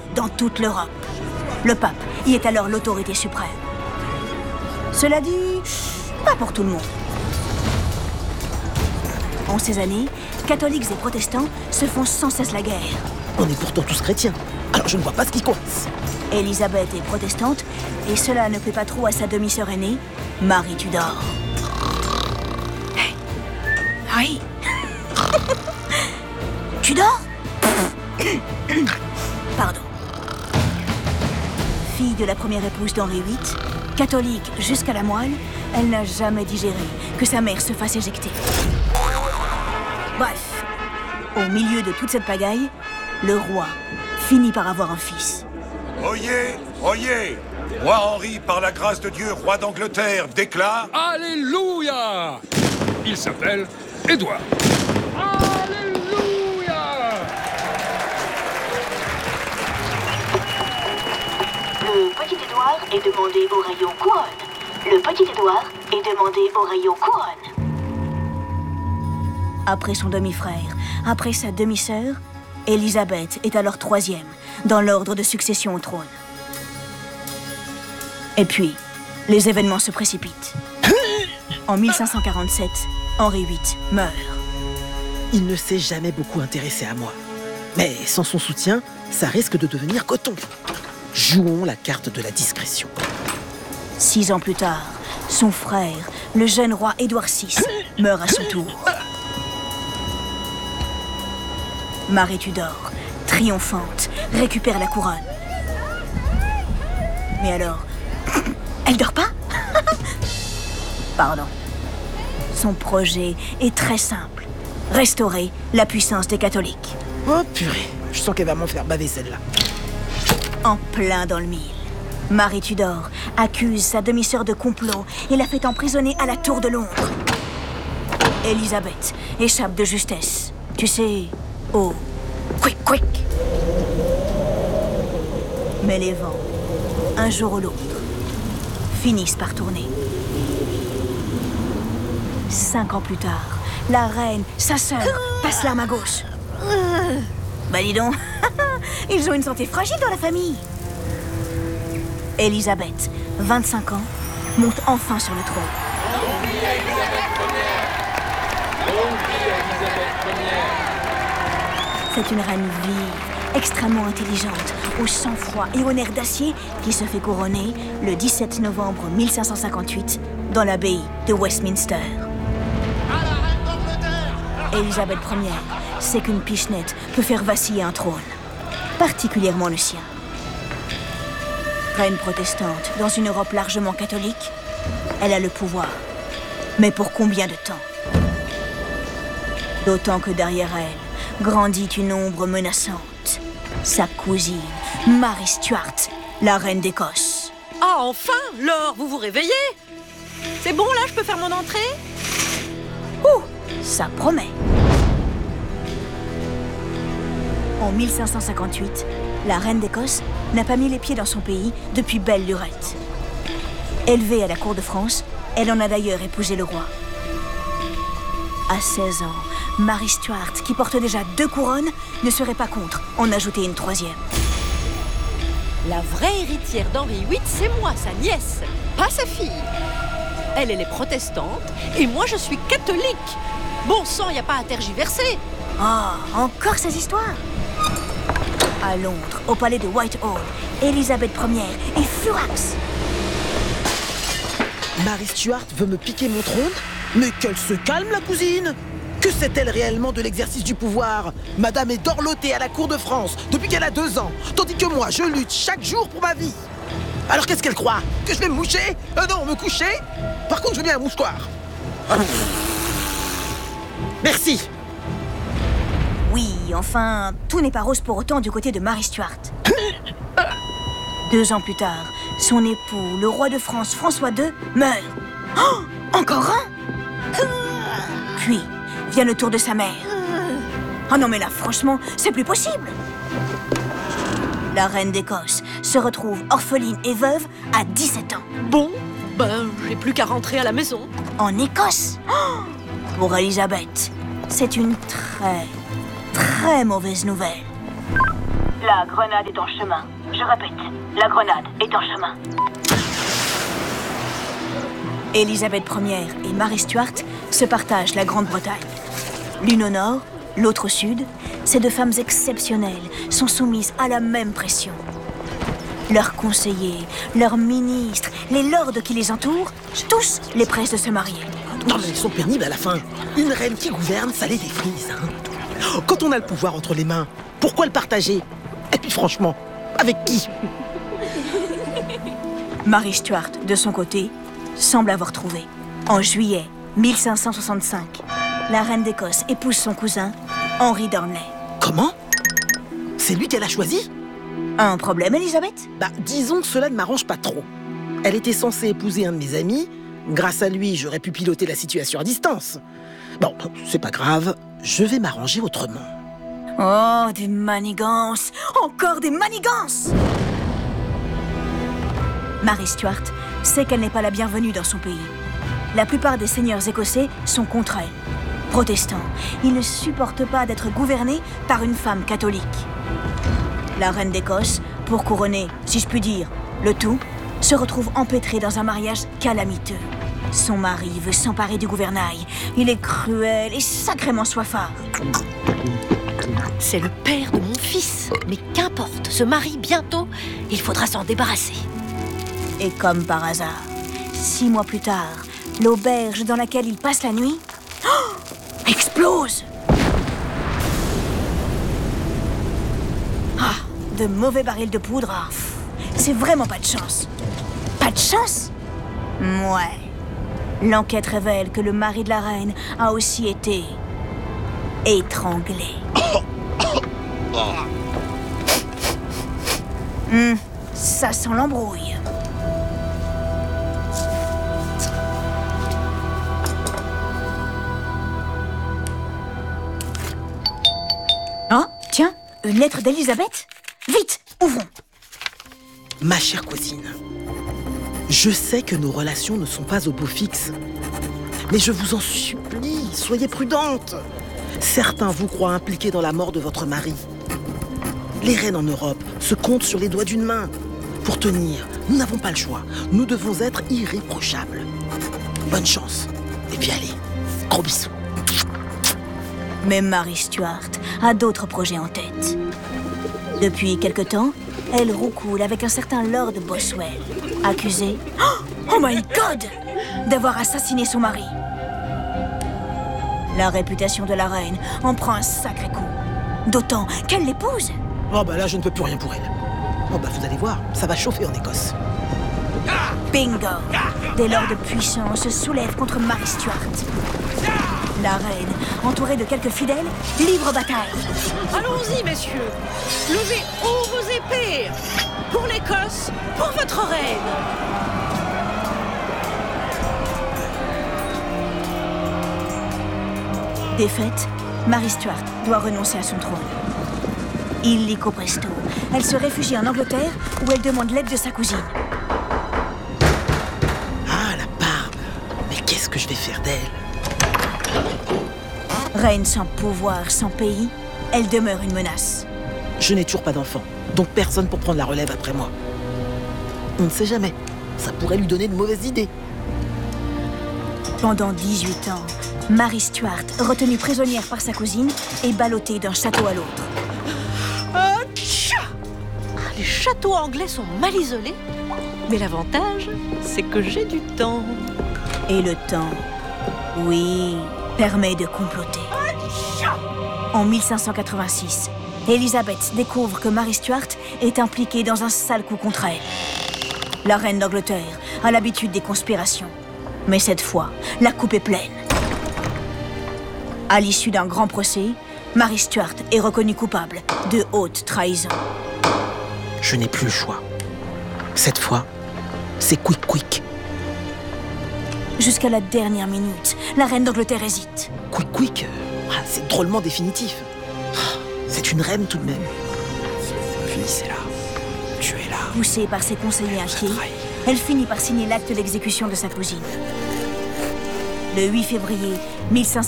dans toute l'Europe. Le pape y est alors l'autorité suprême. Cela dit, pas pour tout le monde. En ces années, catholiques et protestants se font sans cesse la guerre. On est pourtant tous chrétiens, alors je ne vois pas ce qui coince. Élisabeth est protestante, et cela ne plaît pas trop à sa demi-sœur aînée, Marie Tudor. Hey. Oui. Tudor? Pardon. Fille de la première épouse d'Henri VIII, catholique jusqu'à la moelle, elle n'a jamais digéré que sa mère se fasse éjecter. Bref, au milieu de toute cette pagaille, le roi finit par avoir un fils. Oyez, oyez! Roi Henri, par la grâce de Dieu, roi d'Angleterre, déclare... Alléluia! Il s'appelle Édouard. Alléluia! Le petit Édouard est demandé au rayon couronne. Le petit Édouard est demandé au rayon couronne. Après son demi-frère, après sa demi-sœur, Élisabeth est alors troisième dans l'ordre de succession au trône. Et puis, les événements se précipitent. En 1547, Henri VIII meurt. Il ne s'est jamais beaucoup intéressé à moi. Mais sans son soutien, ça risque de devenir coton. Jouons la carte de la discrétion. 6 ans plus tard, son frère, le jeune roi Édouard VI, meurt à son tour. Marie Tudor, triomphante, récupère la couronne. Mais alors, elle dort pas? Pardon. Son projet est très simple. Restaurer la puissance des catholiques. Oh purée, je sens qu'elle va m'en faire baver celle-là. En plein dans le mille, Marie Tudor accuse sa demi-sœur de complot et la fait emprisonner à la Tour de Londres. Élisabeth échappe de justesse. Tu sais, oh, quick, quick. Mais les vents, un jour ou l'autre, finissent par tourner. 5 ans plus tard, la reine, sa sœur, passe l'arme à gauche. Bah dis donc, ils ont une santé fragile dans la famille. Élisabeth, 25 ans, monte enfin sur le trône. C'est une reine vive, extrêmement intelligente, au sang-froid et au nerf d'acier qui se fait couronner le 17 novembre 1558 dans l'abbaye de Westminster. Élisabeth Ier sait qu'une pichenette peut faire vaciller un trône, particulièrement le sien. Reine protestante dans une Europe largement catholique, elle a le pouvoir. Mais pour combien de temps? D'autant que derrière elle grandit une ombre menaçante. Sa cousine, Marie Stuart, la reine d'Écosse. Ah, enfin, Laure, vous vous réveillez? C'est bon, là, je peux faire mon entrée? Ouh, ça promet. En 1558, la reine d'Écosse n'a pas mis les pieds dans son pays depuis belle lurette. Élevée à la cour de France, elle en a d'ailleurs épousé le roi. À 16 ans, Marie Stuart, qui porte déjà 2 couronnes, ne serait pas contre en ajouter une 3e. La vraie héritière d'Henri VIII, c'est moi, sa nièce, pas sa fille. Elle est protestante et moi, je suis catholique. Bon sang, il n'y a pas à tergiverser. Ah, encore ces histoires? À Londres, au palais de Whitehall, Élisabeth Ier est furax. Marie Stuart veut me piquer mon trône? Mais qu'elle se calme, la cousine! Que sait-elle réellement de l'exercice du pouvoir? Madame est dorlotée à la cour de France depuis qu'elle a 2 ans, tandis que moi, je lutte chaque jour pour ma vie. Alors qu'est-ce qu'elle croit? Que je vais me moucher? Non, me coucher? Par contre, je veux bien un mouchoir. Merci. Oui, enfin, tout n'est pas rose pour autant du côté de Marie Stuart. 2 ans plus tard, son époux, le roi de France, François II, meurt. Oh, encore un? Puis, vient le tour de sa mère. Oh non, mais là, franchement, c'est plus possible. La reine d'Écosse se retrouve orpheline et veuve à 17 ans. Bon, ben, j'ai plus qu'à rentrer à la maison. En Écosse? Oh, pour Élisabeth, c'est une très mauvaise nouvelle. La grenade est en chemin. Je répète, la grenade est en chemin. Élisabeth Ier et Marie Stuart se partagent la Grande-Bretagne. L'une au nord, l'autre au sud, ces deux femmes exceptionnelles sont soumises à la même pression. Leurs conseillers, leurs ministres, les lords qui les entourent, tous les pressent de se marier. Non mais ils sont pénibles à la fin. Une reine qui gouverne, ça les défrise, hein. Quand on a le pouvoir entre les mains, pourquoi le partager? Et puis franchement, avec qui? Marie Stuart, de son côté, semble avoir trouvé. En juillet 1565, la reine d'Écosse épouse son cousin, Henri Darnley. Comment? C'est lui qu'elle a choisi? Un problème, Elisabeth? Bah, disons que cela ne m'arrange pas trop. Elle était censée épouser un de mes amis. Grâce à lui, j'aurais pu piloter la situation à distance. Bon, c'est pas grave, je vais m'arranger autrement. Oh, des manigances! Encore des manigances! Marie Stuart sait qu'elle n'est pas la bienvenue dans son pays. La plupart des seigneurs écossais sont contre elle. Protestants, ils ne supportent pas d'être gouvernés par une femme catholique. La reine d'Écosse, pour couronner, si je puis dire, le tout, se retrouve empêtrée dans un mariage calamiteux. Son mari veut s'emparer du gouvernail. Il est cruel et sacrément soifard. C'est le père de mon fils. Mais qu'importe, ce mari, bientôt, il faudra s'en débarrasser. Et comme par hasard, 6 mois plus tard, l'auberge dans laquelle il passe la nuit explose. Ah, de mauvais barils de poudre. Ah, c'est vraiment pas de chance. Pas de chance? Ouais. L'enquête révèle que le mari de la reine a aussi été étranglé. Ça sent l'embrouille. Oh, tiens, une lettre d'Elisabeth? Vite, ouvrons. Ma chère cousine, je sais que nos relations ne sont pas au beau fixe. Mais je vous en supplie, soyez prudente. Certains vous croient impliqués dans la mort de votre mari. Les reines en Europe se comptent sur les doigts d'une main. Pour tenir, nous n'avons pas le choix. Nous devons être irréprochables. Bonne chance. Et puis allez, gros bisous. Mais Marie Stuart a d'autres projets en tête. Depuis quelque temps, elle roucoule avec un certain Lord Boswell, accusé, oh my God, d'avoir assassiné son mari. La réputation de la reine en prend un sacré coup. D'autant qu'elle l'épouse. Oh bah là, je ne peux plus rien pour elle. Oh bah vous allez voir, ça va chauffer en Écosse. Bingo! Des lords puissants se soulèvent contre Marie Stuart. La reine, entourée de quelques fidèles, livre bataille. Allons-y, messieurs. Levez haut vos épées. Pour l'Écosse, pour votre reine. Défaite, Marie Stuart doit renoncer à son trône. Illico presto, elle se réfugie en Angleterre où elle demande l'aide de sa cousine. Ah, la barbe. Mais qu'est-ce que je vais faire d'elle? Reine sans pouvoir, sans pays, elle demeure une menace. Je n'ai toujours pas d'enfant, donc personne pour prendre la relève après moi. On ne sait jamais, ça pourrait lui donner de mauvaises idées. Pendant 18 ans, Marie Stuart, retenue prisonnière par sa cousine, est ballottée d'un château à l'autre. Les châteaux anglais sont mal isolés, mais l'avantage, c'est que j'ai du temps. Et le temps, oui, permet de comploter. En 1586, Élisabeth découvre que Marie Stuart est impliquée dans un sale coup contre elle. La reine d'Angleterre a l'habitude des conspirations. Mais cette fois, la coupe est pleine. À l'issue d'un grand procès, Marie Stuart est reconnue coupable de haute trahison. Je n'ai plus le choix. Cette fois, c'est quick. Jusqu'à la dernière minute, la reine d'Angleterre hésite. Quick, c'est drôlement définitif. C'est une reine tout de même. Finissez-la. Tu es là. Poussée par ses conseillers inquiets, elle finit par signer l'acte d'exécution de sa cousine. Le 8 février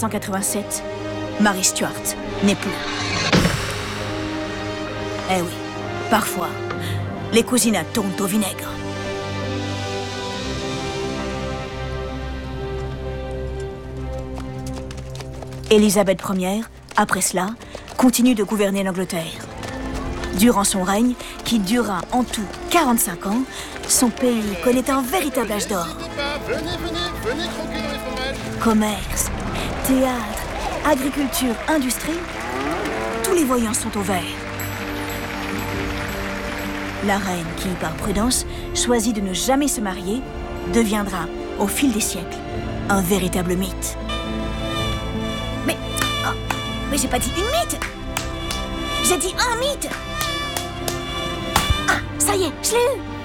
1587, Marie Stuart n'est plus. Eh oui. Parfois, les cousinats tombent au vinaigre. Élisabeth Ier, après cela, continue de gouverner l'Angleterre. Durant son règne, qui dura en tout 45 ans, son pays connaît un véritable âge d'or. Venez croquer dans les fromages. Commerce, théâtre, agriculture, industrie, tous les voyants sont au vert. La reine qui, par prudence, choisit de ne jamais se marier, deviendra, au fil des siècles, un véritable mythe. Mais j'ai pas dit une mythe! J'ai dit un mythe! Ah, ça y est, je l'ai eu!